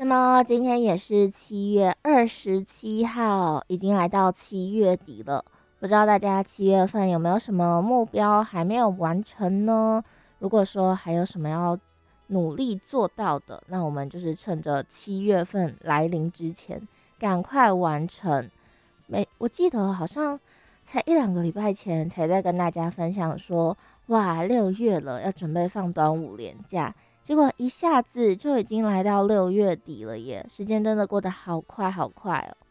那么今天也是7月27号，已经来到7月底了。不知道大家7月份有没有什么目标还没有完成呢？如果说还有什么要努力做到的，那我们就是趁着7月份来临之前，赶快完成。我记得好像才一两个礼拜前才在跟大家分享说，哇，6月了，要准备放端午连假。结果一下子就已经来到6月底了耶，时间真的过得好快好快哦。